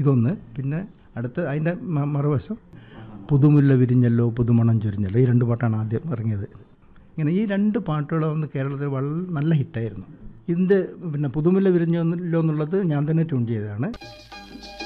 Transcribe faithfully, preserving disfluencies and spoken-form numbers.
ഇതൊന്ന്. പിന്നെ അടുത്ത് അതിൻ്റെ മറുവശം പുതുമുല്ല വിരിഞ്ഞല്ലോ പുതുമണം ചൊരിഞ്ഞല്ലോ, ഈ രണ്ട് പാട്ടാണ് ആദ്യം ഇറങ്ങിയത്. ഇങ്ങനെ ഈ രണ്ട് പാട്ടുകളൊന്ന് കേരളത്തിൽ വളരെ നല്ല ഹിറ്റായിരുന്നു. ഇതിൻ്റെ പിന്നെ പുതുമുല്ല വിരിഞ്ഞല്ലോ എന്നുള്ളത് ഞാൻ തന്നെ ട്യൂൺ ചെയ്തതാണ്.